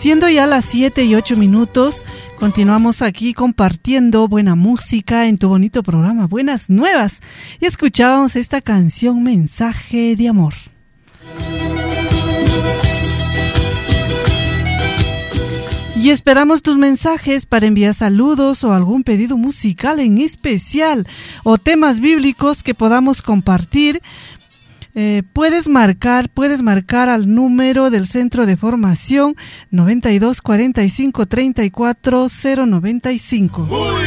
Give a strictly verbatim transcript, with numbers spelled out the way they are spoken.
Siendo ya las siete y ocho minutos, continuamos aquí compartiendo buena música en tu bonito programa Buenas Nuevas. Y escuchábamos esta canción Mensaje de Amor. Y esperamos tus mensajes para enviar saludos o algún pedido musical en especial o temas bíblicos que podamos compartir. Eh, puedes marcar, puedes marcar al número del Centro de Formación noventa y dos cuarenta y cinco treinta y cuatro cero noventa y cinco.